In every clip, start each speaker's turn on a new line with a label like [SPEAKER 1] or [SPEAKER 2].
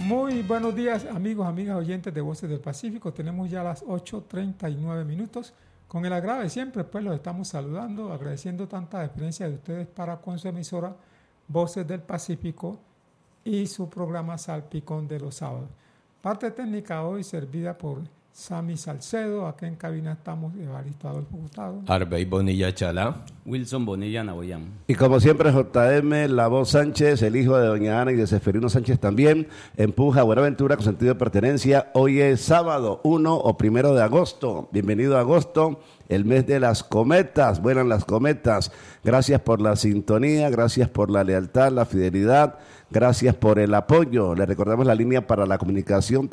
[SPEAKER 1] Muy buenos días, amigos, amigas, oyentes de Voces del Pacífico. Tenemos ya las 8:39 minutos. Con el agrado de siempre, pues los estamos saludando, agradeciendo tanta deferencia de ustedes para con su emisora Voces del Pacífico y su programa Salpicón de los sábados. Parte técnica hoy servida por Sammy Salcedo. Acá en cabina estamos Evaristo Adolfo Hurtado,
[SPEAKER 2] Arbey Bonilla Chalá,
[SPEAKER 3] Wilson Bonilla Naboyán.
[SPEAKER 4] Y como siempre, JM, La Voz Sánchez, el hijo de Doña Ana y de Seferino Sánchez también, empuja a Buenaventura con sentido de pertenencia. Hoy es sábado 1 o 1 de agosto. Bienvenido a agosto, el mes de las cometas. Vuelan las cometas. Gracias por la sintonía, gracias por la lealtad, la fidelidad. Gracias por el apoyo. Le recordamos la línea para la comunicación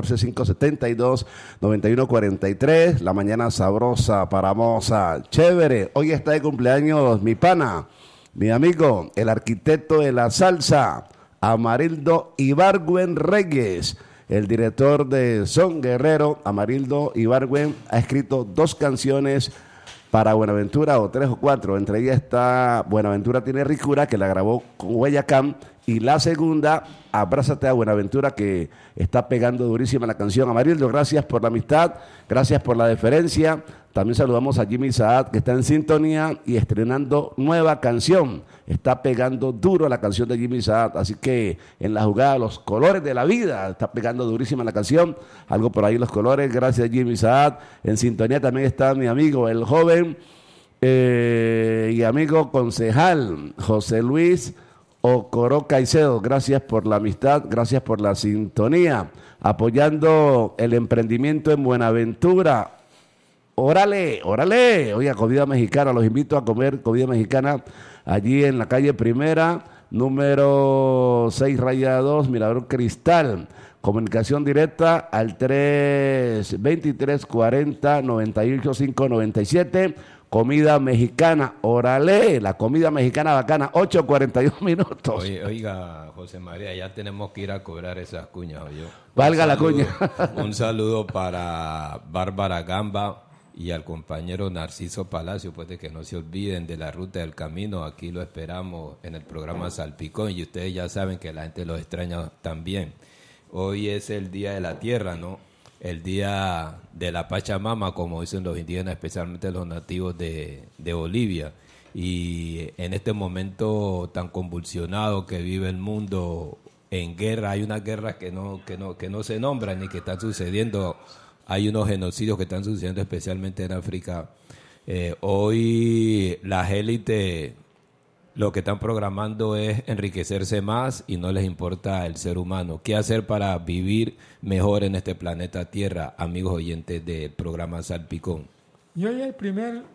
[SPEAKER 4] 314-572-9143. La mañana sabrosa, paramosa, chévere. Hoy está de cumpleaños mi pana, mi amigo, el arquitecto de la salsa, Amarildo Ibargüen Reyes. El director de Son Guerrero, Amarildo Ibargüen, ha escrito 2 canciones para Buenaventura, o 3 o 4. Entre ellas está Buenaventura tiene ricura, que la grabó con Guayacán, y la segunda, Abrázate a Buenaventura, que está pegando durísima la canción. Amarildo, gracias por la amistad, gracias por la deferencia. También saludamos a Jimmy Saad, que está en sintonía y estrenando nueva canción. Está pegando duro la canción de Jimmy Saad, así que en la jugada Los Colores de la Vida, está pegando durísima la canción. Algo por ahí Los Colores, gracias Jimmy Saad. En sintonía también está mi amigo, el joven y amigo concejal, José Luis Ocoro Caicedo. Gracias por la amistad, gracias por la sintonía, apoyando el emprendimiento en Buenaventura. Órale, órale. Oiga, comida mexicana, los invito a comer comida mexicana allí en la calle Primera, número 6-2, Mirador Cristal. Comunicación directa al 323-40-98-597. Comida mexicana, órale, la comida mexicana bacana, 8:41 minutos.
[SPEAKER 2] Oiga, José María, ya tenemos que ir a cobrar esas cuñas, oye.
[SPEAKER 4] Valga la cuña.
[SPEAKER 2] Un saludo para Bárbara Gamba y al compañero Narciso Palacio, pues de que no se olviden de la ruta del camino. Aquí lo esperamos en el programa Salpicón y ustedes ya saben que la gente los extraña también. Hoy es el Día de la Tierra, ¿no? El Día de la Pachamama, como dicen los indígenas, especialmente los nativos de Bolivia. Y en este momento tan convulsionado que vive el mundo en guerra, hay unas guerras que no se nombran ni que están sucediendo. Hay unos genocidios que están sucediendo especialmente en África. Hoy las élites lo que están programando es enriquecerse más y no les importa el ser humano. ¿Qué hacer para vivir mejor en este planeta Tierra, amigos oyentes del programa Salpicón?
[SPEAKER 1] Y hoy el primer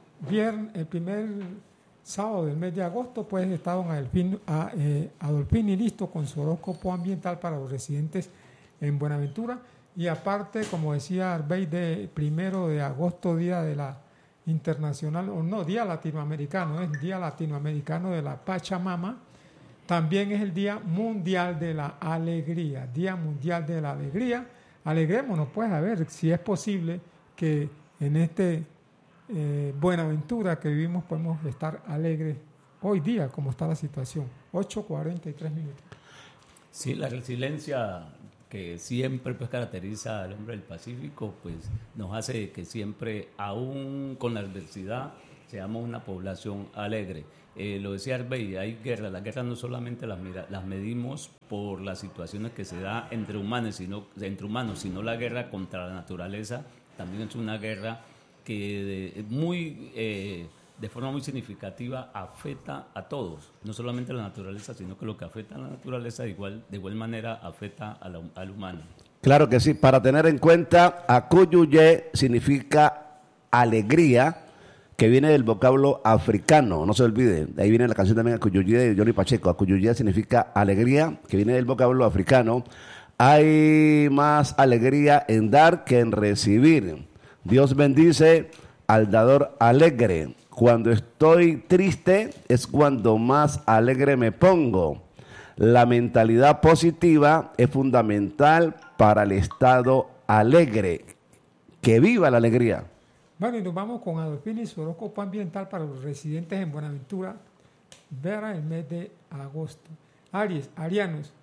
[SPEAKER 1] sábado del mes de agosto, pues está don Adolfini listo con su horóscopo ambiental para los residentes en Buenaventura. Y aparte, como decía Arbey, de 1 de agosto, día de la internacional, o no, día latinoamericano, es Día Latinoamericano de la Pachamama. También es el Día Mundial de la Alegría, Día Mundial de la Alegría. Alegrémonos, pues, a ver si es posible que en este Buenaventura que vivimos podemos estar alegres hoy día, como está la situación. 8:43 minutos.
[SPEAKER 3] Sí, la resiliencia que siempre pues caracteriza al hombre del Pacífico, pues nos hace que siempre, aún con la adversidad, seamos una población alegre. Lo decía Arbey, hay guerra. Las guerras no solamente las medimos por las situaciones que se da entre humanos, sino la guerra contra la naturaleza también es una guerra que de forma muy significativa afecta a todos, no solamente a la naturaleza, sino que lo que afecta a la naturaleza de igual manera afecta al humano.
[SPEAKER 4] Claro que sí, para tener en cuenta, Acuyuye significa alegría, que viene del vocablo africano, no se olvide, de ahí viene la canción también Acuyuye de Johnny Pacheco. Acuyuye significa alegría, que viene del vocablo africano. Hay más alegría en dar que en recibir. Dios bendice al dador alegre. Cuando estoy triste es cuando más alegre me pongo. La mentalidad positiva es fundamental para el estado alegre. ¡Que viva la alegría!
[SPEAKER 1] Bueno, y nos vamos con Adolfini y su horóscopo ambiental para los residentes en Buenaventura, para el mes de agosto. Aries, arianos,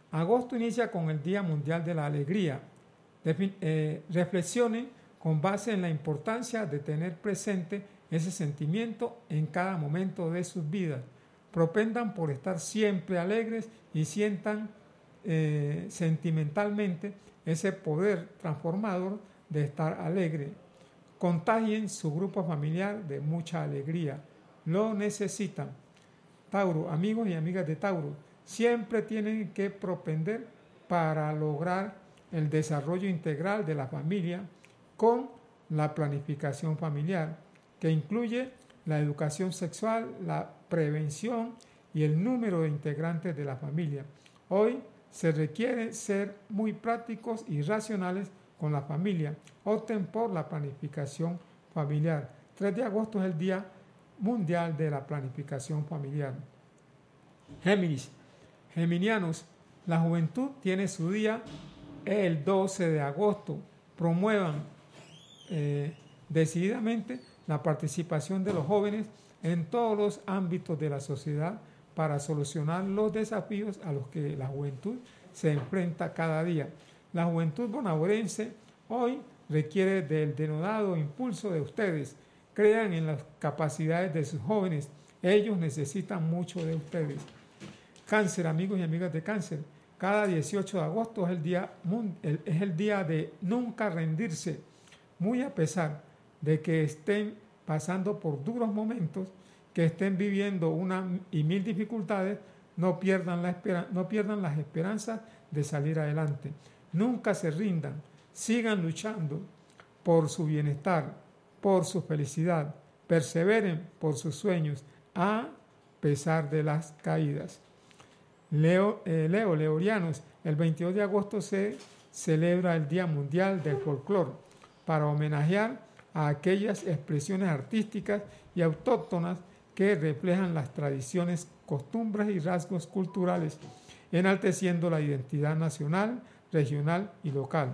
[SPEAKER 1] Agosto inicia con el Día Mundial de la Alegría. Reflexionen con base en la importancia de tener presente ese sentimiento en cada momento de sus vidas. Propendan por estar siempre alegres y sientan sentimentalmente ese poder transformador de estar alegre. Contagien su grupo familiar de mucha alegría. Lo necesitan. Tauro, amigos y amigas de Tauro, siempre tienen que propender para lograr el desarrollo integral de la familia con la planificación familiar, que incluye la educación sexual, la prevención y el número de integrantes de la familia. Hoy se requiere ser muy prácticos y racionales con la familia. Opten por la planificación familiar. 3 de agosto es el Día Mundial de la Planificación Familiar. Géminis, geminianos, la juventud tiene su día el 12 de agosto. Promuevan decididamente la participación de los jóvenes en todos los ámbitos de la sociedad para solucionar los desafíos a los que la juventud se enfrenta cada día. La juventud bonaerense hoy requiere del denodado impulso de ustedes. Crean en las capacidades de sus jóvenes. Ellos necesitan mucho de ustedes. Cáncer, amigos y amigas de Cáncer, cada 18 de agosto es el día de nunca rendirse. Muy a pesar de que estén pasando por duros momentos, que estén viviendo una y mil dificultades, no pierdan las esperanzas de salir adelante. Nunca se rindan, sigan luchando por su bienestar, por su felicidad, perseveren por sus sueños a pesar de las caídas. Leorianos, el 22 de agosto se celebra el Día Mundial del Folclore para homenajear a aquellas expresiones artísticas y autóctonas que reflejan las tradiciones, costumbres y rasgos culturales, enalteciendo la identidad nacional, regional y local.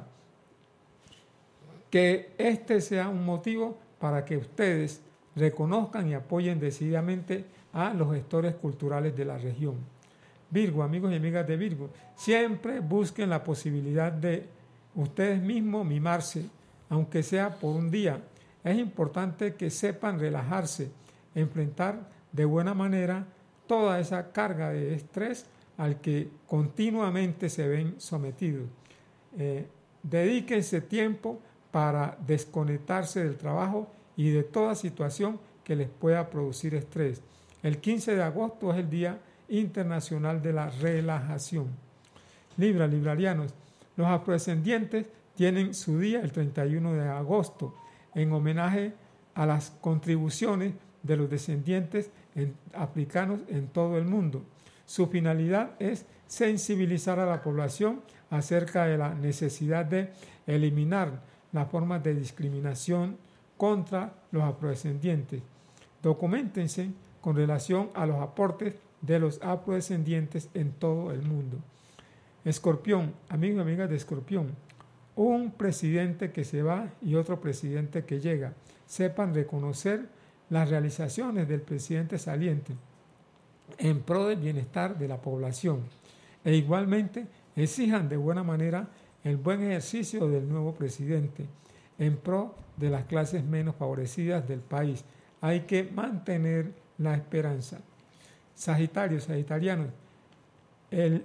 [SPEAKER 1] Que este sea un motivo para que ustedes reconozcan y apoyen decididamente a los gestores culturales de la región. Virgo, amigos y amigas de Virgo, siempre busquen la posibilidad de ustedes mismos mimarse, aunque sea por un día. Es importante que sepan relajarse, enfrentar de buena manera toda esa carga de estrés al que continuamente se ven sometidos. Dedíquense tiempo para desconectarse del trabajo y de toda situación que les pueda producir estrés. El 15 de agosto es el Día Internacional de la Relajación. Libra, librarianos, los afrodescendientes tienen su día el 31 de agosto en homenaje a las contribuciones de los descendientes africanos en todo el mundo. Su finalidad es sensibilizar a la población acerca de la necesidad de eliminar las formas de discriminación contra los afrodescendientes. Documéntense con relación a los aportes de los afrodescendientes en todo el mundo. Escorpión, amigos y amigas de Escorpión, un presidente que se va y otro presidente que llega. Sepan reconocer las realizaciones del presidente saliente en pro del bienestar de la población e igualmente exijan de buena manera el buen ejercicio del nuevo presidente en pro de las clases menos favorecidas del país. Hay que mantener la esperanza. Sagitario, sagitarianos, el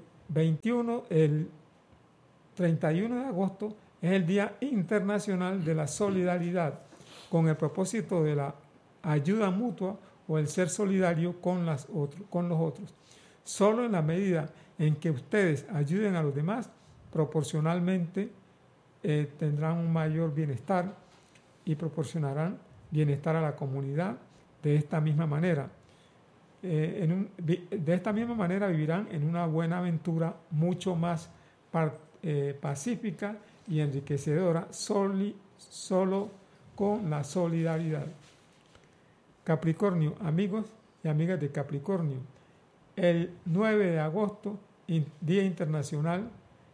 [SPEAKER 1] 31 de agosto es el Día Internacional de la Solidaridad, con el propósito de la ayuda mutua o el ser solidario con los otros. Solo en la medida en que ustedes ayuden a los demás, proporcionalmente tendrán un mayor bienestar y proporcionarán bienestar a la comunidad de esta misma manera. De esta misma manera vivirán en una buena aventura mucho más pacífica y enriquecedora solo con la solidaridad. Capricornio, amigos y amigas de Capricornio, el 9 de agosto, Día Internacional,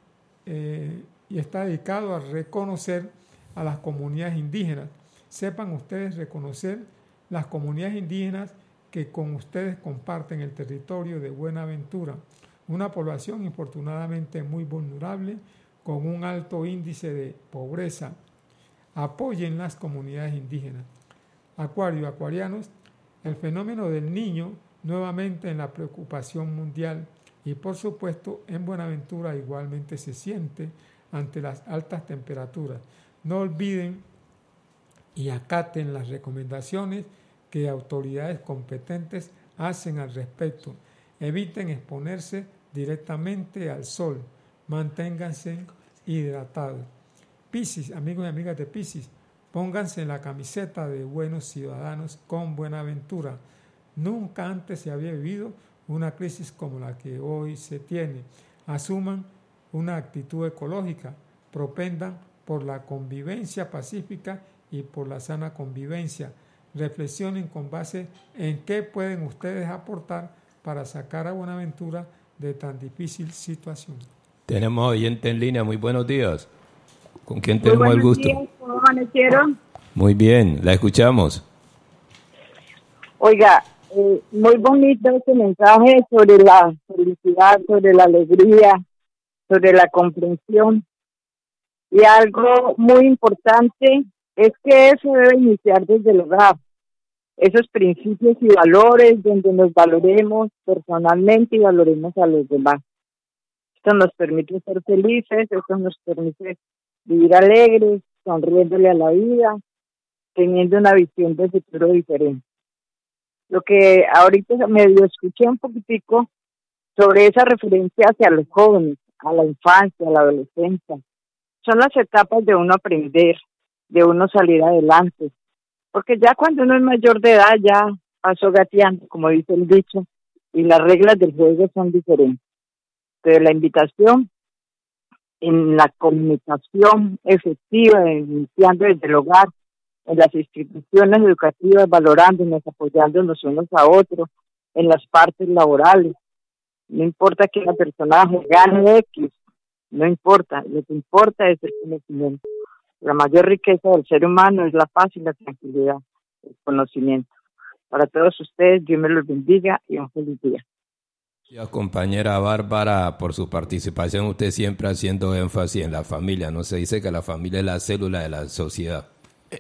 [SPEAKER 1] y está dedicado a reconocer a las comunidades indígenas. Sepan ustedes reconocer las comunidades indígenas que con ustedes comparten el territorio de Buenaventura. una población infortunadamente muy vulnerable con un alto índice de pobreza. Apoyen las comunidades indígenas. Acuario, acuarianos, el fenómeno del niño nuevamente en la preocupación mundial y por supuesto en Buenaventura igualmente se siente ante las altas temperaturas. No olviden y acaten las recomendaciones que autoridades competentes hacen al respecto. Eviten exponerse directamente al sol. Manténganse hidratados. Piscis, amigos y amigas de Piscis, pónganse en la camiseta de buenos ciudadanos con Buenaventura. Nunca antes se había vivido una crisis como la que hoy se tiene. Asuman una actitud ecológica, propendan por la convivencia pacífica y por la sana convivencia. Reflexionen con base en qué pueden ustedes aportar para sacar a Buenaventura de tan difícil situación.
[SPEAKER 2] Tenemos oyente en línea, muy buenos días. ¿Con quién tenemos el gusto?
[SPEAKER 5] Días, ¿cómo amanecieron?
[SPEAKER 2] Muy bien, la escuchamos.
[SPEAKER 5] Oiga, muy bonito este mensaje sobre la felicidad, sobre la alegría, sobre la comprensión. Y algo muy importante es que eso debe iniciar desde el hogar. Esos principios y valores donde nos valoremos personalmente y valoremos a los demás. Esto nos permite ser felices, esto nos permite vivir alegres, sonriéndole a la vida, teniendo una visión de futuro diferente. Lo que ahorita medio escuché un poquitico sobre esa referencia hacia los jóvenes, a la infancia, a la adolescencia. Son las etapas de uno aprender, de uno salir adelante. Porque ya cuando uno es mayor de edad, ya pasó gateando, como dice el dicho, y las reglas del juego son diferentes. Pero la invitación en la comunicación efectiva, iniciando desde el hogar, en las instituciones educativas, valorándonos, apoyándonos unos a otros, en las partes laborales. No importa que la persona gane X, no importa, lo que importa es el conocimiento. La mayor riqueza del ser humano es la paz y la tranquilidad, el conocimiento. Para todos ustedes, Dios me los bendiga y un feliz día.
[SPEAKER 2] Gracias, compañera Bárbara, por su participación. Usted siempre haciendo énfasis en la familia. No se dice que la familia es la célula de la sociedad.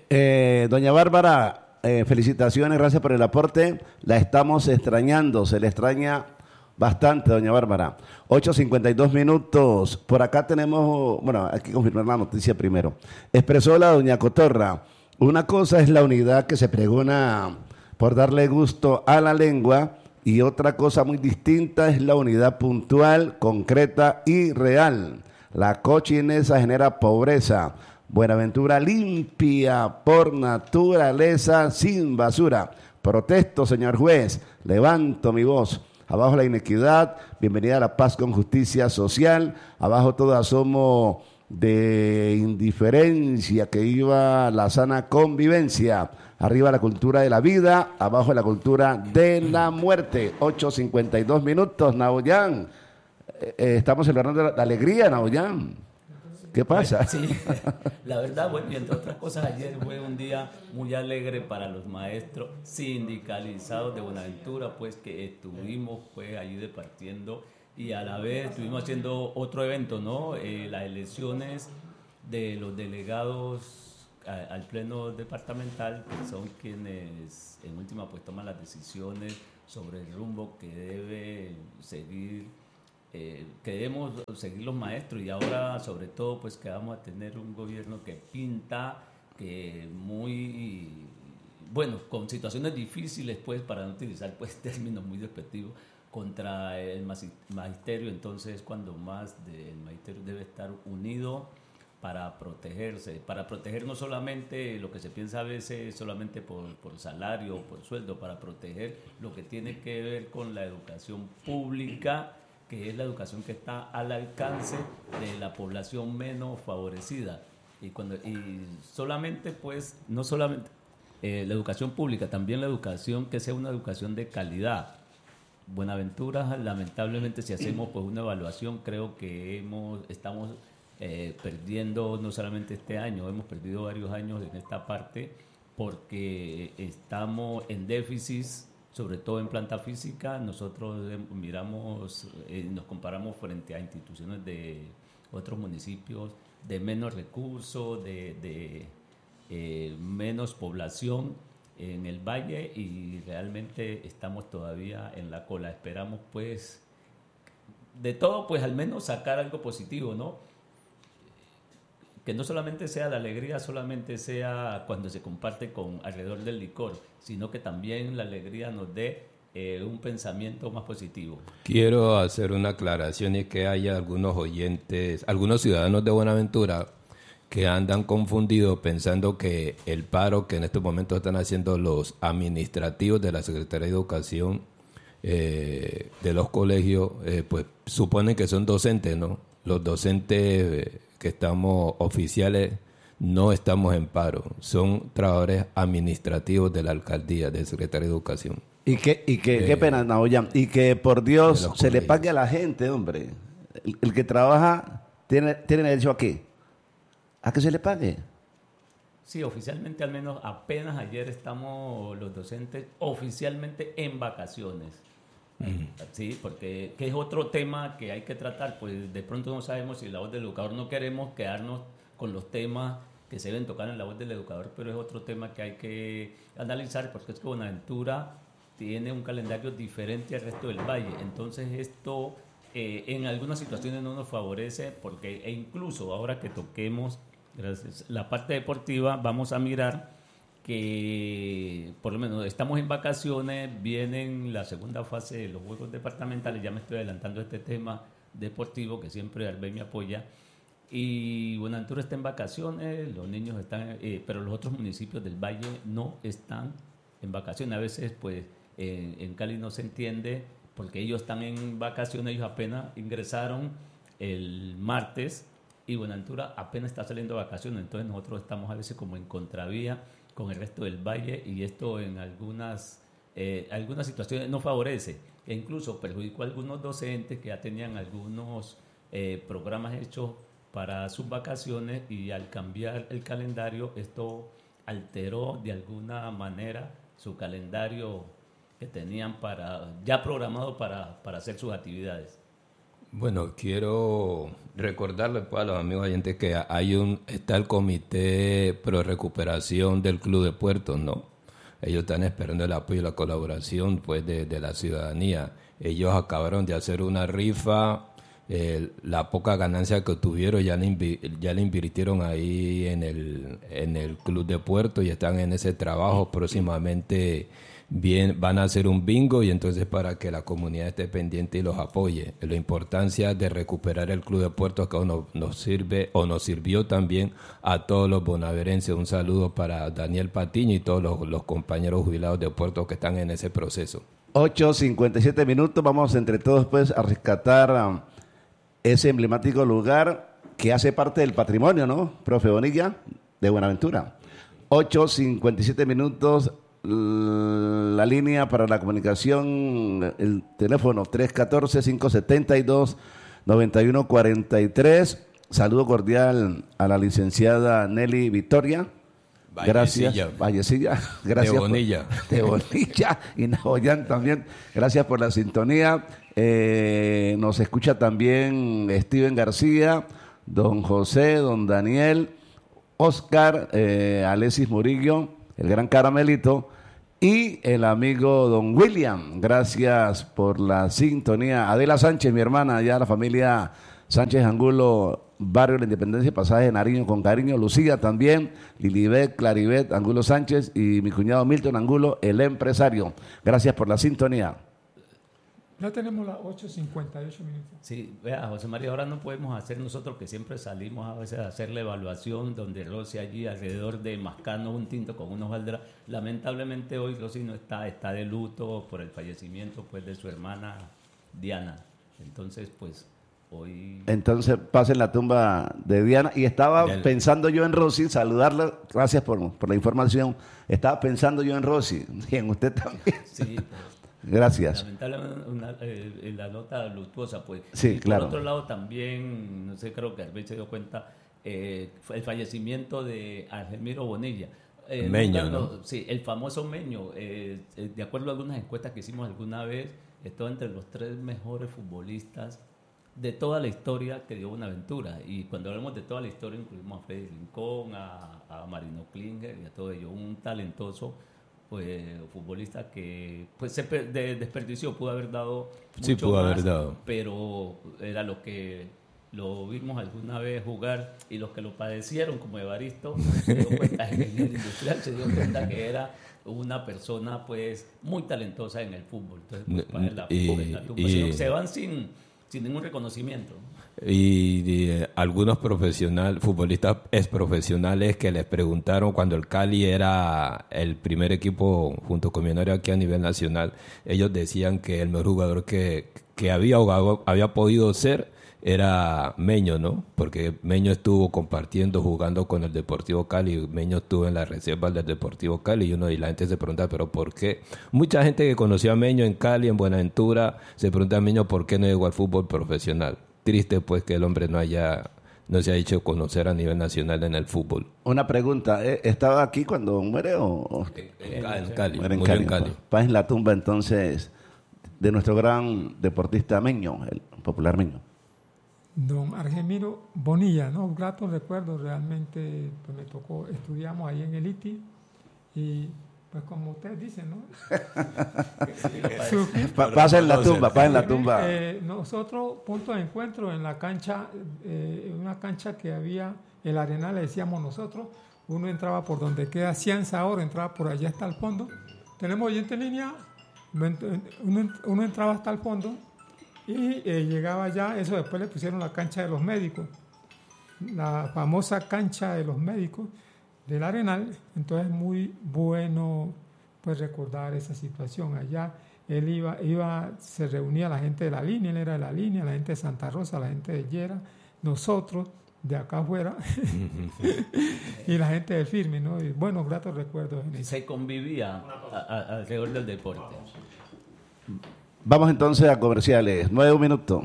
[SPEAKER 4] Doña Bárbara, felicitaciones, gracias por el aporte. La estamos extrañando, se le extraña bastante, doña Bárbara. 8:52 minutos. Por acá tenemos, bueno, hay que confirmar la noticia primero. Expresó la doña Cotorra: una cosa es la unidad que se pregona por darle gusto a la lengua, y otra cosa muy distinta es la unidad puntual, concreta y real. La cochinesa genera pobreza. Buenaventura limpia por naturaleza, sin basura. Protesto, señor juez, levanto mi voz. Abajo la inequidad, bienvenida a la paz con justicia social. Abajo todo asomo de indiferencia, que iba la sana convivencia. Arriba la cultura de la vida, abajo la cultura de la muerte. 8:52 minutos, Naoyán. Estamos celebrando la alegría, Naoyán. ¿Qué pasa?
[SPEAKER 3] Sí, la verdad, bueno, y entre otras cosas, ayer fue un día muy alegre para los maestros sindicalizados de Buenaventura, pues que estuvimos pues allí departiendo y a la vez estuvimos haciendo otro evento, ¿no? Las elecciones de los delegados al pleno departamental, que son quienes en última pues toman las decisiones sobre el rumbo que debe seguir. Que debemos seguir los maestros, y ahora sobre todo pues que vamos a tener un gobierno que pinta que muy bueno, con situaciones difíciles, pues para no utilizar pues términos muy despectivos, contra el magisterio. Entonces cuando más del magisterio debe estar unido para protegerse, para proteger no solamente lo que se piensa a veces solamente por salario o por sueldo, para proteger lo que tiene que ver con la educación pública, que es la educación que está al alcance de la población menos favorecida. Y solamente, pues, no solamente la educación pública, también la educación que sea una educación de calidad. Buenaventura, lamentablemente, si hacemos pues una evaluación, creo que estamos perdiendo no solamente este año, hemos perdido varios años en esta parte, porque estamos en déficit sobre todo en planta física. Nosotros miramos, nos comparamos frente a instituciones de otros municipios de menos recursos, de menos población en el valle, y realmente estamos todavía en la cola. Esperamos pues de todo, pues al menos sacar algo positivo, ¿no? Que no solamente sea la alegría, solamente sea cuando se comparte con alrededor del licor, sino que también la alegría nos dé un pensamiento más positivo.
[SPEAKER 2] Quiero hacer una aclaración, y es que hay algunos oyentes, algunos ciudadanos de Buenaventura que andan confundidos pensando que el paro que en estos momentos están haciendo los administrativos de la Secretaría de Educación de los colegios, pues suponen que son docentes, ¿no? Los docentes que estamos oficiales no estamos en paro, son trabajadores administrativos de la alcaldía, del Secretaría de Educación.
[SPEAKER 4] Qué pena, Naoya, y que por Dios se le pague a la gente, hombre. El que trabaja tiene derecho a qué? ¿A que se le pague?
[SPEAKER 3] Sí, oficialmente, al menos apenas ayer estamos los docentes oficialmente en vacaciones. Sí, porque que es otro tema que hay que tratar, pues de pronto no sabemos si la voz del educador, no queremos quedarnos con los temas que se deben tocar en la voz del educador, pero es otro tema que hay que analizar, porque es que Buenaventura tiene un calendario diferente al resto del valle. Entonces esto en algunas situaciones no nos favorece, porque incluso ahora que toquemos la parte deportiva, vamos a mirar que por lo menos estamos en vacaciones, vienen la segunda fase de los juegos departamentales, ya me estoy adelantando a este tema deportivo que siempre Albey me apoya, y Buenaventura está en vacaciones, los niños están, pero los otros municipios del valle no están en vacaciones. A veces pues en Cali no se entiende porque ellos están en vacaciones, ellos apenas ingresaron el martes y Buenaventura apenas está saliendo de vacaciones, entonces nosotros estamos a veces como en contravía con el resto del valle, y esto en algunas situaciones no favorece, e incluso perjudicó a algunos docentes que ya tenían algunos programas hechos para sus vacaciones, y al cambiar el calendario esto alteró de alguna manera su calendario que tenían ya programado para hacer sus actividades.
[SPEAKER 2] Bueno, quiero recordarle pues, a los amigos oyentes que está el Comité Pro Recuperación del Club de Puertos, ¿no? Ellos están esperando el apoyo y la colaboración pues de la ciudadanía. Ellos acabaron de hacer una rifa, la poca ganancia que obtuvieron ya la invirtieron ahí en el Club de Puertos y están en ese trabajo. Próximamente van a hacer un bingo, y entonces para que la comunidad esté pendiente y los apoye. La importancia de recuperar el Club de Puertos que nos sirvió también a todos los bonaverenses. Un saludo para Daniel Patiño y todos los compañeros jubilados de Puertos que están en ese proceso.
[SPEAKER 4] 8:57 minutos, vamos entre todos pues a rescatar ese emblemático lugar que hace parte del patrimonio, ¿no, profe Bonilla, de Buenaventura? 8:57 minutos. La línea para la comunicación, el teléfono 314-572-9143. Saludo cordial a la licenciada Nelly Victoria. Gracias, Vallecilla. Gracias.
[SPEAKER 2] De Bonilla.
[SPEAKER 4] De Bonilla y Naoyán también. Gracias por la sintonía. Nos escucha también Steven García, don José, don Daniel, Oscar, Alexis Murillo, el gran Caramelito, y el amigo don William. Gracias por la sintonía. Adela Sánchez, mi hermana, ya la familia Sánchez Angulo, Barrio de la Independencia, Pasaje Nariño con cariño. Lucía también, Lilibet, Claribet Angulo Sánchez, y mi cuñado Milton Angulo, el empresario. Gracias por la sintonía.
[SPEAKER 1] Ya tenemos las 8:58 minutos.
[SPEAKER 3] Sí, vea, José María, ahora no podemos hacer nosotros, que siempre salimos a veces a hacer la evaluación, donde Rosy allí alrededor de mascando un tinto con una hojaldra. Lamentablemente hoy Rosy no está de luto por el fallecimiento pues de su hermana Diana. Entonces, pues hoy... Entonces
[SPEAKER 4] pasen la tumba de Diana, y estaba pensando yo en Rosy, saludarla, gracias por la información. Estaba pensando yo en Rosy, y en usted también.
[SPEAKER 3] Sí,
[SPEAKER 4] gracias.
[SPEAKER 3] Lamentablemente la nota luctuosa, pues.
[SPEAKER 4] Sí,
[SPEAKER 3] y
[SPEAKER 4] claro.
[SPEAKER 3] Por otro lado también, no sé, creo que Arbel se dio cuenta, el fallecimiento de Argemiro Bonilla.
[SPEAKER 2] Meño, ¿no?
[SPEAKER 3] Sí, el famoso Meño. De acuerdo a algunas encuestas que hicimos alguna vez, estaba entre los 3 mejores futbolistas de toda la historia que dio Buenaventura. Y cuando hablamos de toda la historia, incluimos a Freddy Rincón, a Marino Klinger y a todo ello. Un talentoso pues, futbolista que pues, se desperdició, pudo haber dado mucho
[SPEAKER 2] sí, pudo
[SPEAKER 3] más,
[SPEAKER 2] haber dado.
[SPEAKER 3] pero era lo que lo vimos alguna vez jugar, y los que lo padecieron, como Evaristo, se dio cuenta en el Industrial, se dio cuenta que era una persona pues muy talentosa en el fútbol. Entonces, pues, para la tumba, se van sin ningún reconocimiento.
[SPEAKER 2] Y algunos futbolistas exprofesionales que les preguntaron cuando el Cali era el primer equipo junto con Millonario aquí a nivel nacional, ellos decían que el mejor jugador que había podido ser era Meño, ¿no? Porque Meño estuvo jugando con el Deportivo Cali. Meño estuvo en las reservas del Deportivo Cali y la gente se pregunta, ¿pero por qué? Mucha gente que conoció a Meño en Cali, en Buenaventura, se pregunta a Meño por qué no llegó al fútbol profesional. Triste, pues, que el hombre no se ha hecho conocer a nivel nacional en el fútbol.
[SPEAKER 4] Una pregunta, ¿estaba aquí cuando muere o...?
[SPEAKER 2] En Cali.
[SPEAKER 4] Murió en Cali. Paz en la tumba, entonces, de nuestro gran deportista Meño, el popular Meño.
[SPEAKER 1] Don Argemiro Bonilla, ¿no? Gratos recuerdos, realmente pues me tocó, estudiamos ahí en el ITI y pues como ustedes dicen, ¿no?
[SPEAKER 4] Pasa en la tumba.
[SPEAKER 1] Nosotros, punto de encuentro en la cancha, una cancha que había, el Arenal le decíamos nosotros, uno entraba por donde queda Cienza ahora, entraba por allá hasta el fondo. Tenemos oyente en línea, uno entraba hasta el fondo y llegaba allá, eso después le pusieron la cancha de los médicos, la famosa cancha de los médicos del Arenal. Entonces muy bueno pues recordar esa situación. Allá él se reunía la gente de la línea, él era de la línea, la gente de Santa Rosa, la gente de Llera, nosotros de acá afuera y la gente del firme, ¿no? Y bueno, gratos recuerdos.
[SPEAKER 3] Se convivía alrededor del deporte.
[SPEAKER 4] Vamos entonces a comerciales. 9 minutos.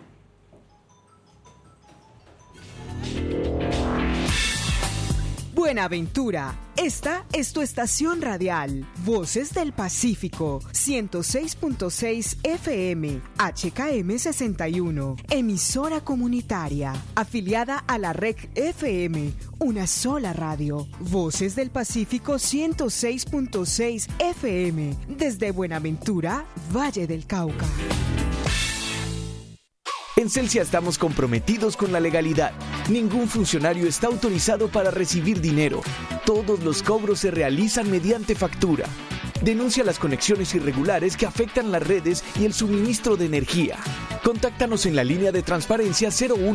[SPEAKER 6] Buenaventura, esta es tu estación radial. Voces del Pacífico, 106.6 FM, HKM 61, emisora comunitaria, afiliada a la REC FM, una sola radio. Voces del Pacífico 106.6 FM, desde Buenaventura, Valle del Cauca.
[SPEAKER 7] En Celsia estamos comprometidos con la legalidad. Ningún funcionario está autorizado para recibir dinero. Todos los cobros se realizan mediante factura. Denuncia las conexiones irregulares que afectan las redes y el suministro de energía. Contáctanos en la línea de transparencia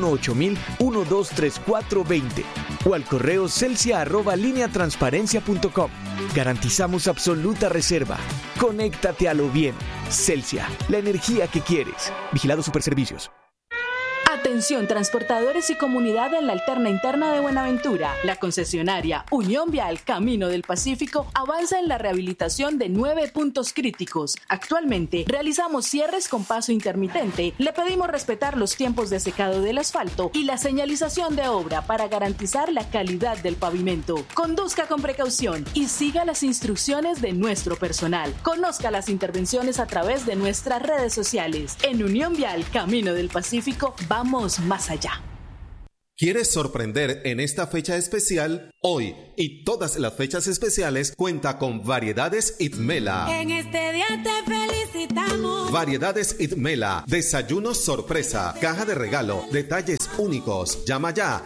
[SPEAKER 7] 018-123420 o al correo celsia@lineatransparencia.com. Garantizamos absoluta reserva. Conéctate a lo bien. Celsia, la energía que quieres. Vigilado Superservicios.
[SPEAKER 8] Atención transportadores y comunidad en la alterna interna de Buenaventura. La concesionaria Unión Vial Camino del Pacífico avanza en la rehabilitación de 9 puntos críticos. Actualmente realizamos cierres con paso intermitente. Le pedimos respetar los tiempos de secado del asfalto y la señalización de obra para garantizar la calidad del pavimento. Conduzca con precaución y siga las instrucciones de nuestro personal. Conozca las intervenciones a través de nuestras redes sociales. En Unión Vial Camino del Pacífico vamos más allá.
[SPEAKER 9] ¿Quieres sorprender en esta fecha especial? Hoy y todas las fechas especiales cuenta con Variedades Itmela.
[SPEAKER 10] En este día te felicitamos.
[SPEAKER 9] Variedades Itmela, desayunos sorpresa, caja de regalo, detalles únicos. Llama ya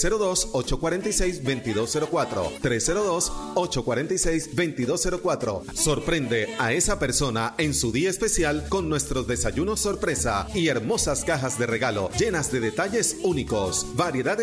[SPEAKER 9] 302-846-2204. 302-846-2204. Sorprende a esa persona en su día especial con nuestros desayunos sorpresa y hermosas cajas de regalo llenas de detalles únicos. Variedades